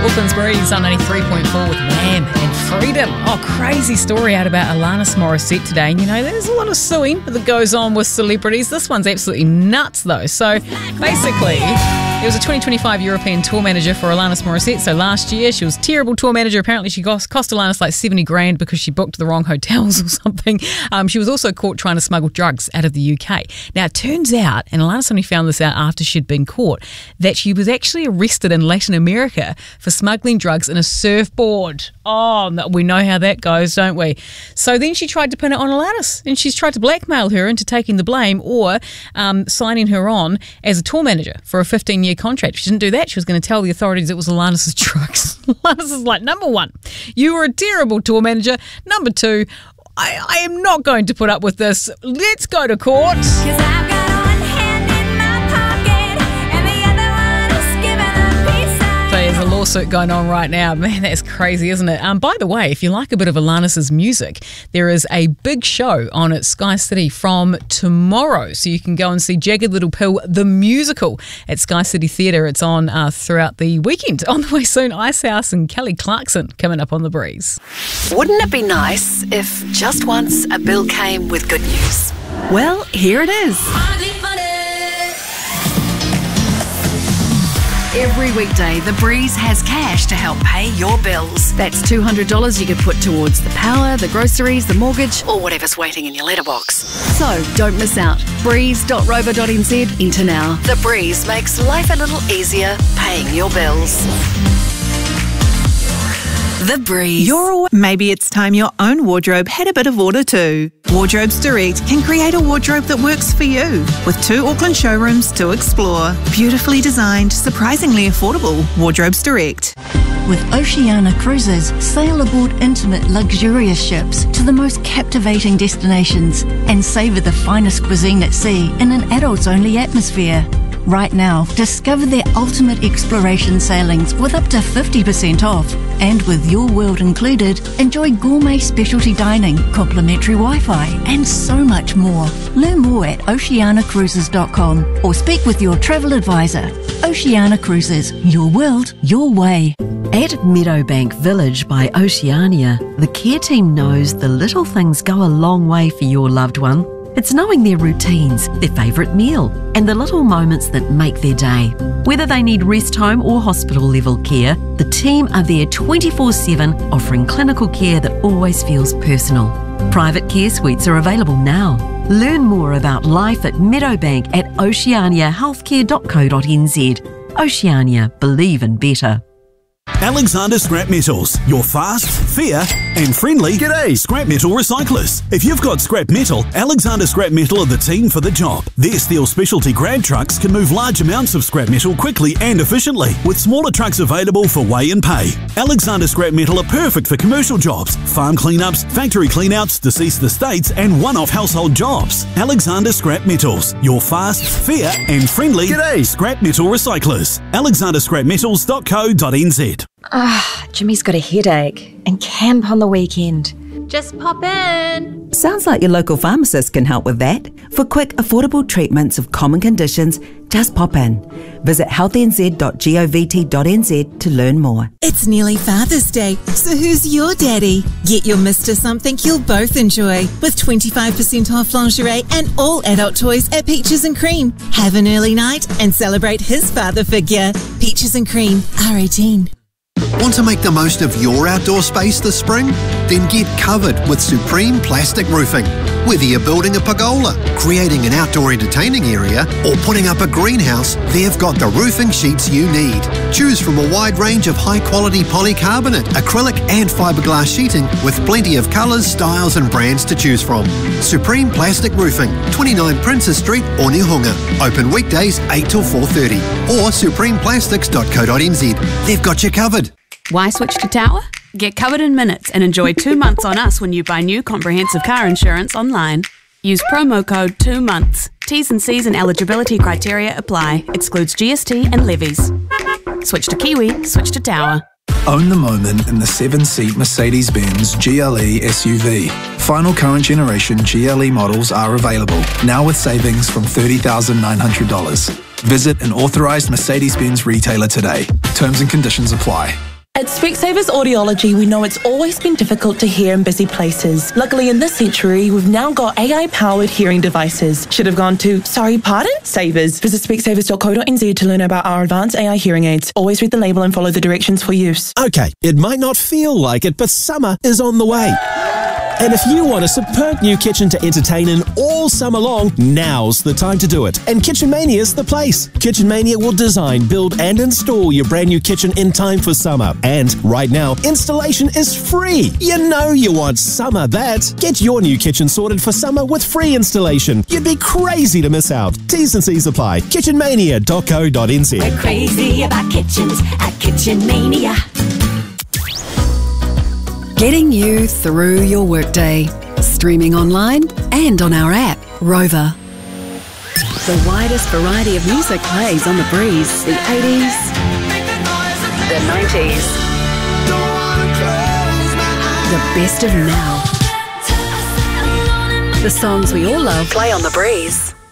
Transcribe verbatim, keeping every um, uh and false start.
Auckland's Breeze on ninety-three point four with Wham and Freedom. Oh, crazy story out about Alanis Morissette today. And you know, there's a lot of suing that goes on with celebrities. This one's absolutely nuts though. So basically, there was a twenty twenty-five European tour manager for Alanis Morissette. So last year, she was a terrible tour manager. Apparently, she cost, cost Alanis like seventy grand because she booked the wrong hotels or something. Um, she was also caught trying to smuggle drugs out of the U K. Now, it turns out, and Alanis only found this out after she'd been caught, that she was actually arrested in Latin America for smuggling drugs in a surfboard. Oh, no, we know how that goes, don't we? So then she tried to pin it on Alanis, and she's tried to blackmail her into taking the blame or um, signing her on as a tour manager for a fifteen-year contract. If she didn't do that, she was going to tell the authorities it was Alanis' drugs. Alanis is like, number one, you were a terrible tour manager. Number two, I, I am not going to put up with this. Let's go to court. There's a lawsuit going on right now. Man, that's crazy, isn't it? Um, by the way, if you like a bit of Alanis' music, there is a big show on at Sky City from tomorrow. So you can go and see Jagged Little Pill, the musical, at Sky City Theatre. It's on uh, throughout the weekend. On the way soon, Icehouse and Kelly Clarkson coming up on The Breeze. Wouldn't it be nice if just once a bill came with good news? Well, here it is. Every weekday, The Breeze has cash to help pay your bills. That's two hundred dollars you could put towards the power, the groceries, the mortgage, or whatever's waiting in your letterbox. So don't miss out. breeze dot rover dot n z. Enter now. The Breeze makes life a little easier paying your bills. The Breeze. Your, maybe it's time your own wardrobe had a bit of order too. Wardrobes Direct can create a wardrobe that works for you. With two Auckland showrooms to explore. Beautifully designed, surprisingly affordable. Wardrobes Direct. With Oceania Cruises, sail aboard intimate, luxurious ships to the most captivating destinations and savour the finest cuisine at sea in an adults-only atmosphere. Right now, discover their ultimate exploration sailings with up to fifty percent off. And with Your World included, enjoy gourmet specialty dining, complimentary Wi-Fi, and so much more. Learn more at oceania cruises dot com or speak with your travel advisor. Oceania Cruises, your world, your way. At Meadowbank Village by Oceania, the care team knows the little things go a long way for your loved one. It's knowing their routines, their favourite meal, and the little moments that make their day. Whether they need rest home or hospital level care, the team are there twenty-four seven, offering clinical care that always feels personal. Private care suites are available now. Learn more about life at Meadowbank at oceania healthcare dot co dot n z. Oceania, believe in better. Alexander Scrap Metals, your fast, fair and friendly G'day scrap metal recyclers. If you've got scrap metal, Alexander Scrap Metal are the team for the job. Their steel specialty grab trucks can move large amounts of scrap metal quickly and efficiently, with smaller trucks available for weigh and pay. Alexander Scrap Metal are perfect for commercial jobs, farm cleanups, factory cleanouts, deceased estates and one-off household jobs. Alexander Scrap Metals, your fast, fair and friendly G'day scrap metal recyclers. alexander scrap metals dot co dot n z. Ah, Jimmy's got a headache and camp on the weekend. Just pop in. Sounds like your local pharmacist can help with that. For quick, affordable treatments of common conditions, just pop in. Visit health n z dot govt dot n z to learn more. It's nearly Father's Day, so who's your daddy? Get your Mister something you'll both enjoy with twenty-five percent off lingerie and all adult toys at Peaches and Cream. Have an early night and celebrate his father figure. Peaches and Cream, R eighteen. Want to make the most of your outdoor space this spring? Then get covered with Supreme Plastic Roofing. Whether you're building a pergola, creating an outdoor entertaining area, or putting up a greenhouse, they've got the roofing sheets you need. Choose from a wide range of high-quality polycarbonate, acrylic and fiberglass sheeting with plenty of colours, styles and brands to choose from. Supreme Plastic Roofing, twenty-nine Princess Street, Onehunga. Open weekdays eight till four thirty or supreme plastics dot co dot n z. They've got you covered. Why switch to Tower? Get covered in minutes and enjoy two months on us when you buy new comprehensive car insurance online. Use promo code two months. T's and C's and eligibility criteria apply. Excludes G S T and levies. Switch to Kiwi, switch to Tower. Own the moment in the seven-seat Mercedes-Benz G L E S U V. Final current generation G L E models are available, now with savings from thirty thousand nine hundred dollars. Visit an authorised Mercedes-Benz retailer today. Terms and conditions apply. At Specsavers Audiology, we know it's always been difficult to hear in busy places. Luckily, in this century, we've now got A I-powered hearing devices. Should have gone to, sorry, pardon? Savers. Visit specsavers dot co dot n z to learn about our advanced A I hearing aids. Always read the label and follow the directions for use. Okay, it might not feel like it, but summer is on the way. And if you want a superb new kitchen to entertain in all summer long, now's the time to do it. And Kitchen Mania's the place. Kitchen Mania will design, build and install your brand new kitchen in time for summer. And right now, installation is free. You know you want summer that. Get your new kitchen sorted for summer with free installation. You'd be crazy to miss out. T's and C's apply. kitchen mania dot co dot n z. We're crazy about kitchens at Kitchen Mania. Getting you through your workday. Streaming online and on our app, Rover. The widest variety of music plays on the breeze. The eighties, the nineties, the best of now. The songs we all love play on the breeze.